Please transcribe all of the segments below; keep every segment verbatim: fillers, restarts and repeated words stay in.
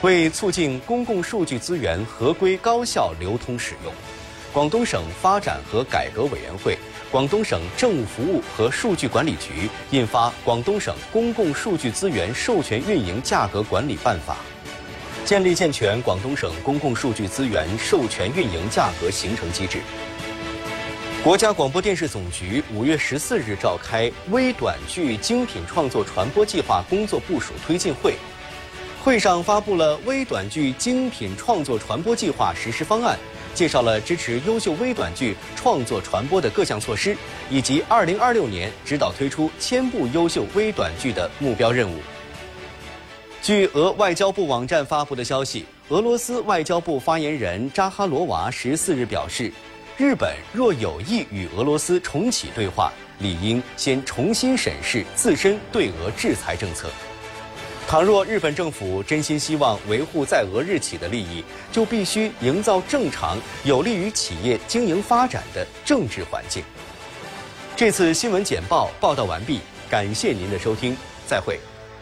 为促进公共数据资源合规高效流通使用，广东省发展和改革委员会、广东省政务服务和数据管理局印发《广东省公共数据资源授权运营价格管理办法》，建立健全广东省公共数据资源授权运营价格形成机制。国家广播电视总局五月十四日召开微短剧精品创作传播计划工作部署推进会，会上发布了微短剧精品创作传播计划实施方案，介绍了支持优秀微短剧创作传播的各项措施，以及二零二六年指导推出千部优秀微短剧的目标任务。据俄外交部网站发布的消息，俄罗斯外交部发言人扎哈罗娃十四日表示，日本若有意与俄罗斯重启对话，理应先重新审视自身对俄制裁政策。倘若日本政府真心希望维护在俄日企的利益，就必须营造正常、有利于企业经营发展的政治环境。这次新聞簡報報道完畢，感謝您的收聽，再會。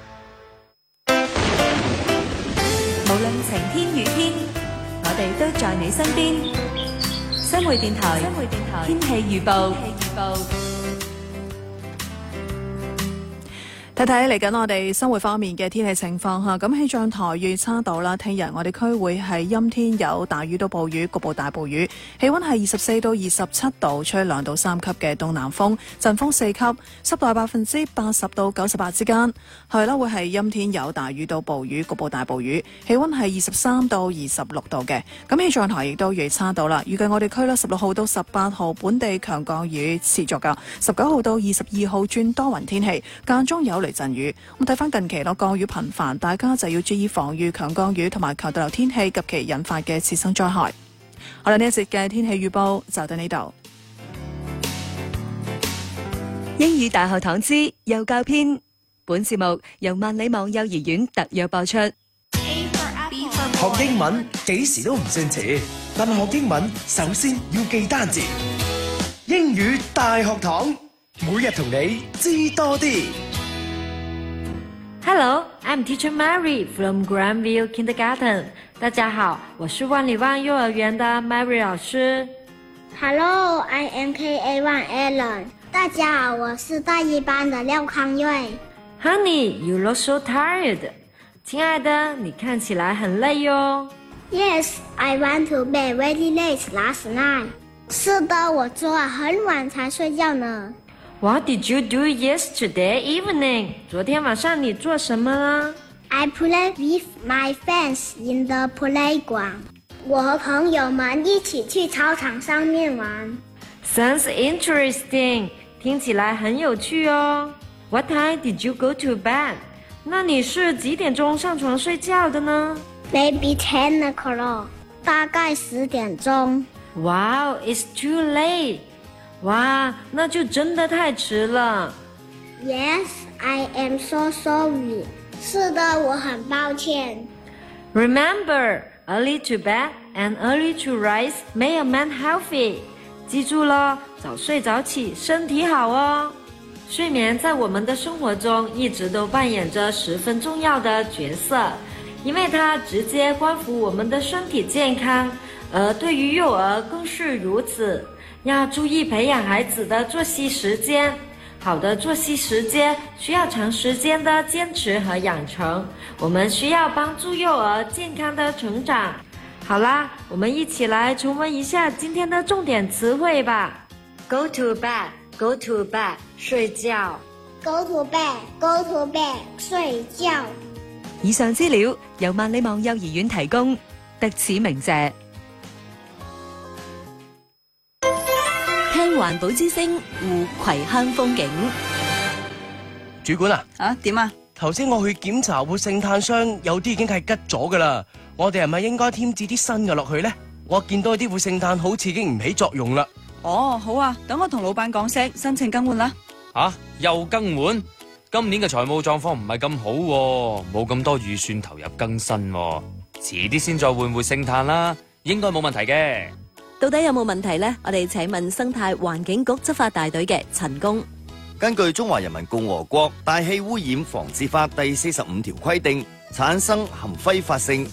無論晴天雨天，我哋都在你身邊。新會電台，新會電台天氣預報。睇睇嚟緊我哋生活方面嘅天氣情況嚇，咁氣象台預測到啦，聽日我哋區會係陰天有大雨到暴雨，局部大暴雨，氣温係二十四到二十七度，吹兩到三級嘅東南風，陣風四級，濕度係百分之八十到九十八之間。係啦，會係陰天有大雨到暴雨，局部大暴雨，氣温係二十三到二十六度嘅。咁氣象台亦都預測到啦，預計我哋區啦十六號到十八號本地強降雨持續㗎，十九號到二十二號轉多雲天氣，間中有雷陣雨。咁睇翻近期咯，降雨頻繁，大家就要注意防禦強降雨同埋強對流天氣及其引發嘅次生災害。好啦，呢一節嘅天氣預報就到呢度。 英語大學堂之幼教篇，本節目由萬里網幼兒園特約播出。 學英文幾時都唔算遲，但學英文首先要記單字。英語大學堂，每日同你知多啲。 Hello, I'm Teacher Mary from Grandview Kindergarten. 大家好，我是万里湾幼兒園的 Mary 老師。 Hello, I am K A one Alan. 大家好，我是大一班的廖康瑞。 Honey, you look so tired. 親愛的，你看起來很累喲。 Yes, I went to bed very late last night. 是的，我昨晚很晚才睡覺呢。 What did you do yesterday evening? 昨天晚上你做什麼呢？ I played with my friends in the playground. 我和朋友們一起去操場上面玩。 Sounds interesting. 聽起來很有趣哦。What time did you go to bed? 那你是幾點鐘上床睡覺的呢？ Maybe ten o'clock. 大概十點鐘。 Wow, it's too late. 哇，那就真的太遲了。 Yes, I am so sorry. 是的，我很抱歉。 Remember, early to bed and early to rise make a man healthy. 記住了，早睡早起，身體好哦。睡眠在我們的生活中一直都扮演着十分重要的角色，因為它直接關乎我們的身體健康，而對於幼兒更是如此。要注意培養孩子的作息時間，好的作息時間需要長時間的堅持和養成，我們需要幫助幼兒健康的成長。好啦，我們一起來重溫一下今天的重點詞彙吧。 Go to bed, go to bed, 睡覺。 Go to bed, go to bed, 睡覺。 以上資料由萬里網幼兒園提供，特此鳴謝。聽環保之聲，護葵鄉風景。 主管啊， 啊點啊？ 頭先我去檢查活性炭霜，有啲已經係吉咗噶啦。我哋係咪應該添置啲新嘅落去呢？我見到啲活性炭好似已經唔起作用啦。 哦，好啊，等我同老闆講聲，申請更換啦。 啊，又更換？今年嘅財務狀況唔係咁好喎，冇咁多預算投入更新喎，遲啲先再換活性炭啦，應該冇問題嘅。 到底有冇問題呢？我哋請問生態環境局執法大隊嘅陳工。 根據《中華人民共和國大氣污染防治法》第四十五條規定，產生含揮發性